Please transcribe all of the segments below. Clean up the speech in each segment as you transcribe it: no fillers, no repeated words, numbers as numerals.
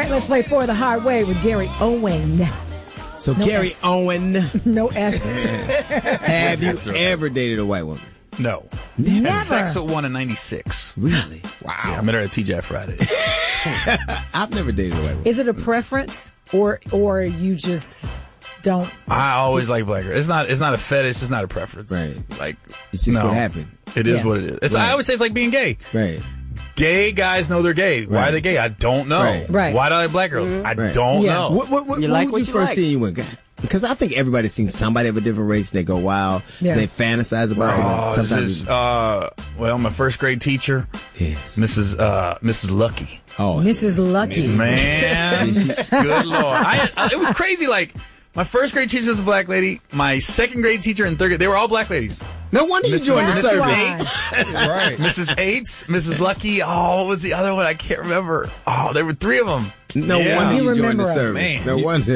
let's play For the Hard Way with Gary Owen. So no Gary S. Owen. No S. Have you ever dated a white woman? No. Never. Had sex with one in 96. Really? Wow. Yeah, I met her at TGI Fridays. I've never dated a white woman. Is it a preference or you just don't? I always like black girls. It's not a fetish. It's not a preference. Right. Like, it's just what happened. It is what it is. I always say it's like being gay. Right. Gay guys know they're gay. Why are they gay? I don't know. Right. Why do I like black girls? I don't know. What would you first see you with? Because I think everybody's seen somebody of a different race and they go, wow. Yeah. And they fantasize about it. Sometimes my first grade teacher, Mrs. Lucky. Oh, Mrs. Lucky. Man, good Lord. It was crazy. Like, my first grade teacher was a black lady. My second grade teacher and third grade, they were all black ladies. No wonder you joined the service. Right. Mrs. Aites, Mrs. Lucky. Oh, what was the other one? I can't remember. Oh, there were three of them. No wonder you joined the service. Man. No wonder.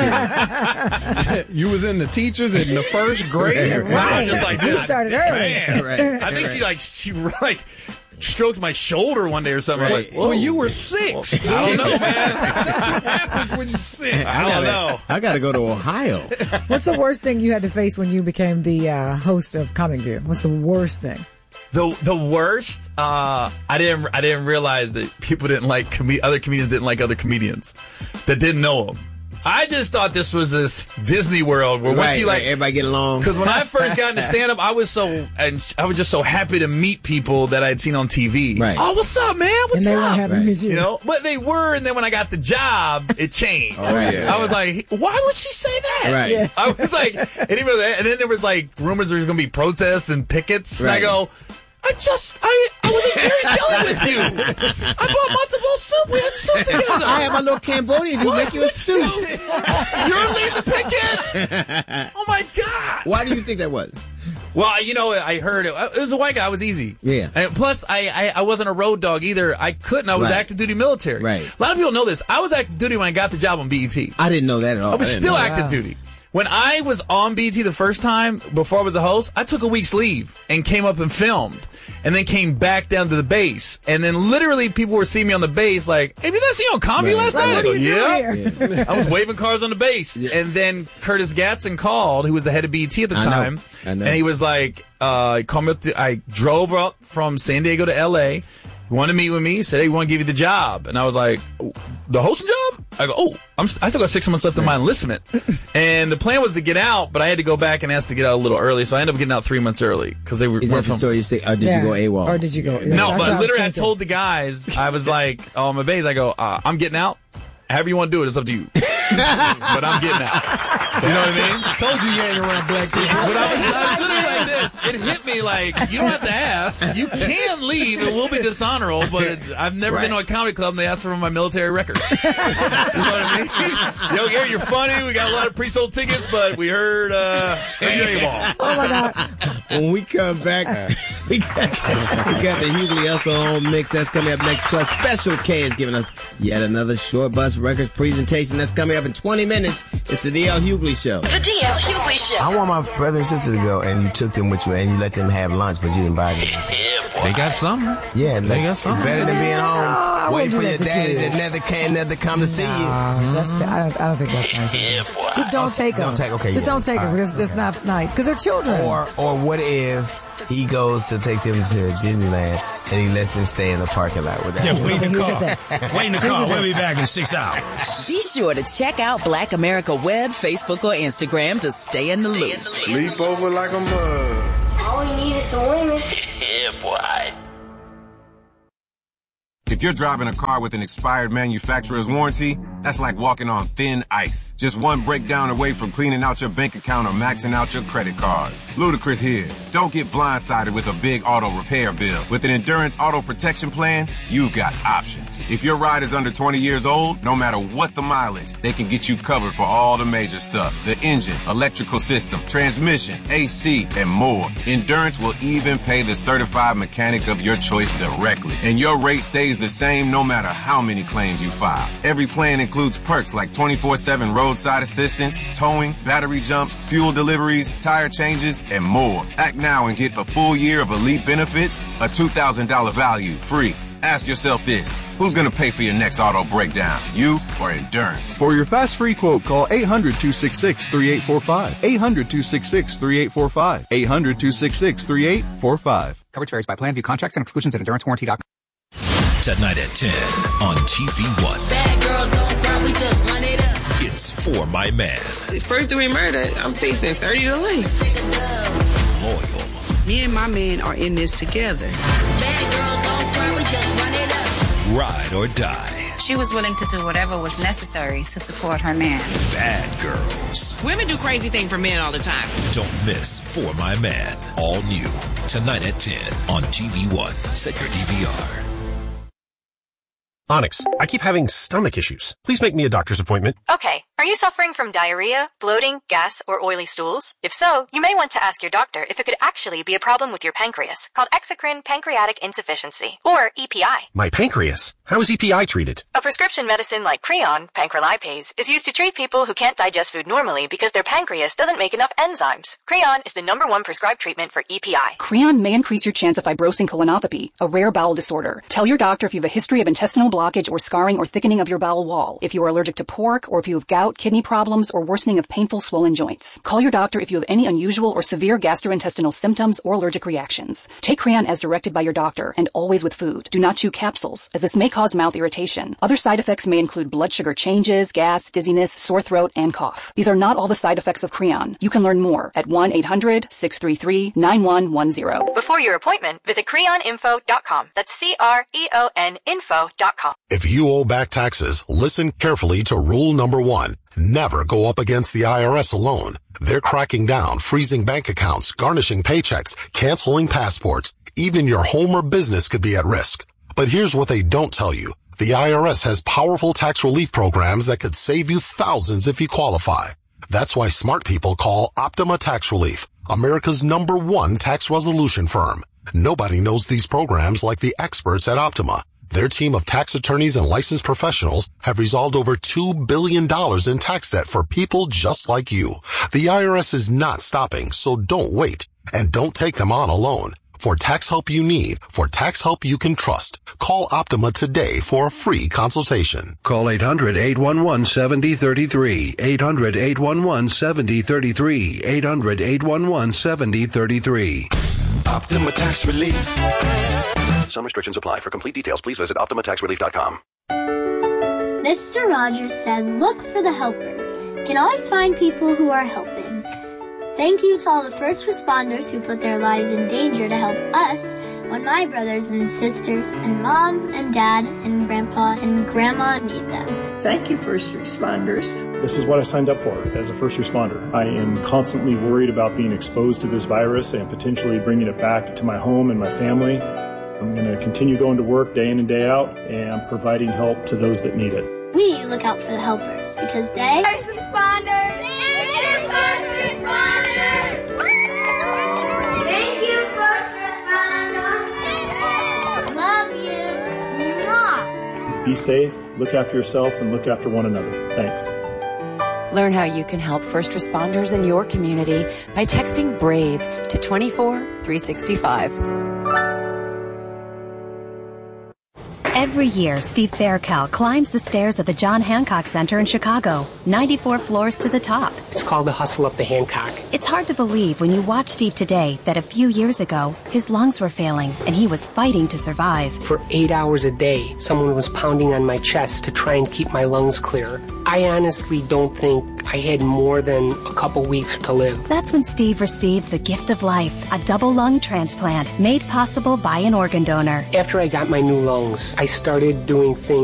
You was in the teachers in the first grade. Right. Just like this. You started early. Man. Right. I think she stroked my shoulder one day or something. Right. Like, well, you were 6. I don't know, man. That's what happens when you're 6. I don't know. I got to go to Ohio. What's the worst thing you had to face when you became the host of Comic View? What's the worst thing? The worst, I didn't realize that people didn't like other comedians didn't like other comedians that didn't know them. I just thought this was this Disney World where once you everybody get along. Because when I first got into stand up, I was just so happy to meet people that I had seen on TV. Right. Oh, what's up, man? What's and they up? weren't happy to meet you. You know, but they were, and then when I got the job, it changed. I was like, why would she say that? Right. Yeah. I was like, and then there was like rumors there was going to be protests and pickets, and I go, I was in Jerry's Deli with you. I bought matzo ball soup. We had soup together. I have my little Cambodian who make you a suit. You're leading the picket? Oh, my God. Why do you think that was? Well, I heard it. It was a white guy. I was easy. Yeah. And plus, I wasn't a road dog either. I couldn't. I was active duty military. Right. A lot of people know this. I was active duty when I got the job on BET. I didn't know that at all. I was still active duty. When I was on BET the first time, before I was a host, I took a week's leave and came up and filmed. And then came back down to the base. And then literally people were seeing me on the base like, hey, did I see you on Comedy last night? I go, yeah. I was waving cars on the base. Yeah. And then Curtis Gatson called, who was the head of BET at the time. I know. And he was like, he called me up I drove up from San Diego to LA. He wanted to meet with me, said, hey, we want to give you the job. And I was like, the hosting job? I go, I still got 6 months left of my enlistment. And the plan was to get out, but I had to go back and ask to get out a little early. So I ended up getting out 3 months early. Because they were. Is that the story you say, or did you go AWOL? Or did you go? No, but literally I told the guys, I was like, on my base, I go, I'm getting out. However you want to do it, it's up to you. But I'm getting out. You know what I mean? I told you ain't around black people. But I was literally like this. It hit me like, you don't have to ask. You can leave. It will be dishonorable, but I've never been to a comedy club and they asked for my military record. You know what I mean? Yo, Gary, you're funny. We got a lot of pre-sold tickets, but we heard you're AWOL. Oh, my God. When we come back, we got the Hughley Elsel Home Mix. That's coming up next. Plus, Special K is giving us yet another Short Bus Records presentation. That's coming up in 20 minutes. It's the DL Hughley Show. The DL Hughley Show. I want my brother and sister to go, and you took them with you, and you let them have lunch, but you didn't buy them. They got something. Yeah, they got something. It's better than being home, waiting for your daddy that never come to see you. That's I don't think that's nice. Just don't take them. Don't take them because that's not nice. Because they're children. Or what if he goes to take them to Disneyland and he lets them stay in the parking lot with them? Yeah, wait in the car. Wait in the car. We'll be back in 6 hours. Be sure to check out Black America Web, Facebook, or Instagram to stay in the loop. Sleep over like a mug. All we need is some women. Yeah, boy. If you're driving a car with an expired manufacturer's warranty, that's like walking on thin ice. Just one breakdown away from cleaning out your bank account or maxing out your credit cards. Ludacris here. Don't get blindsided with a big auto repair bill. With an Endurance Auto Protection Plan, you've got options. If your ride is under 20 years old, no matter what the mileage, they can get you covered for all the major stuff. The engine, electrical system, transmission, AC, and more. Endurance will even pay the certified mechanic of your choice directly. And your rate stays the same no matter how many claims you file. Every plan includes perks like 24/7 roadside assistance, towing, battery jumps, fuel deliveries, tire changes, and more. Act now and get a full year of elite benefits, a $2,000 value free. Ask yourself this. Who's going to pay for your next auto breakdown? You or Endurance? For your fast free quote, call 800-266-3845. 800-266-3845. 800-266-3845. Coverage varies by plan. View contracts and exclusions at EnduranceWarranty.com. Tonight at 10 on TV1. Bad girl, don't cry, we just run it up. It's For My Man. First degree murder, I'm facing 30 to life. Loyal. Me and my man are in this together. Bad girl, don't cry, we just run it up. Ride or die. She was willing to do whatever was necessary to support her man. Bad girls. Women do crazy things for men all the time. Don't miss For My Man. All new. Tonight at 10 on TV1. Set your DVR. Onyx, I keep having stomach issues. Please make me a doctor's appointment. Okay. Are you suffering from diarrhea, bloating, gas, or oily stools? If so, you may want to ask your doctor if it could actually be a problem with your pancreas, called exocrine pancreatic insufficiency, or EPI. My pancreas? How is EPI treated? A prescription medicine like Creon, pancrelipase, is used to treat people who can't digest food normally because their pancreas doesn't make enough enzymes. Creon is the #1 prescribed treatment for EPI. Creon may increase your chance of fibrosing colonopathy, a rare bowel disorder. Tell your doctor if you have a history of intestinal blockage or scarring or thickening of your bowel wall, if you are allergic to pork, or if you have gout, kidney problems, or worsening of painful swollen joints. Call your doctor if you have any unusual or severe gastrointestinal symptoms or allergic reactions. Take Creon as directed by your doctor, and always with food. Do not chew capsules, as this may cause mouth irritation. Other side effects may include blood sugar changes, gas, dizziness, sore throat, and cough. These are not all the side effects of Creon. You can learn more at 1-800-633-9110. Before your appointment, visit creoninfo.com. That's CREON info.com. If you owe back taxes, listen carefully to rule number 1. Never go up against the IRS alone. They're cracking down, freezing bank accounts, garnishing paychecks, canceling passports. Even your home or business could be at risk. But here's what they don't tell you. The IRS has powerful tax relief programs that could save you thousands if you qualify. That's why smart people call Optima Tax Relief, America's #1 tax resolution firm. Nobody knows these programs like the experts at Optima. Their team of tax attorneys and licensed professionals have resolved over $2 billion in tax debt for people just like you. The IRS is not stopping, so don't wait. And don't take them on alone. For tax help you need, for tax help you can trust, call Optima today for a free consultation. Call 800-811-7033. 800-811-7033. 800-811-7033. Optima Tax Relief. Some restrictions apply. For complete details, please visit OptimaTaxRelief.com. Mr. Rogers said, look for the helpers. You can always find people who are helping. Thank you to all the first responders who put their lives in danger to help us when my brothers and sisters and mom and dad and grandpa and grandma need them. Thank you, first responders. This is what I signed up for as a first responder. I am constantly worried about being exposed to this virus and potentially bringing it back to my home and my family. I'm going to continue going to work day in and day out and providing help to those that need it. We look out for the helpers because they... First responders! Thank you, first responders! Thank you, first responders! Love you! Mwah. Be safe, look after yourself, and look after one another. Thanks. Learn how you can help first responders in your community by texting BRAVE to 24365. Every year, Steve Faircal climbs the stairs at the John Hancock Center in Chicago, 94 floors to the top. It's called the Hustle Up the Hancock. It's hard to believe when you watch Steve today that a few years ago, his lungs were failing and he was fighting to survive. For 8 hours a day, someone was pounding on my chest to try and keep my lungs clear. I honestly don't think I had more than a couple weeks to live. That's when Steve received the gift of life, a double lung transplant made possible by an organ donor. After I got my new lungs, I started doing things